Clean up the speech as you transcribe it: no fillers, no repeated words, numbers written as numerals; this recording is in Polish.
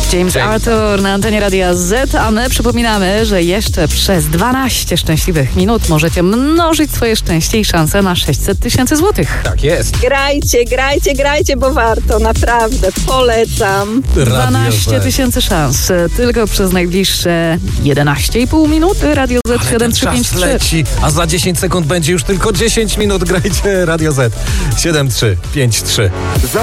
James Arthur na antenie Radia Z, a my przypominamy, że jeszcze przez 12 szczęśliwych minut możecie mnożyć swoje szczęście i szanse na 600 000 złotych. Tak jest. Grajcie, bo warto, naprawdę, polecam. 12 000 szans tylko przez najbliższe 11,5 minuty. Radio Z Ale ten 7353. czas leci, a za 10 sekund będzie już tylko 10 minut. Grajcie Radio Z 7353.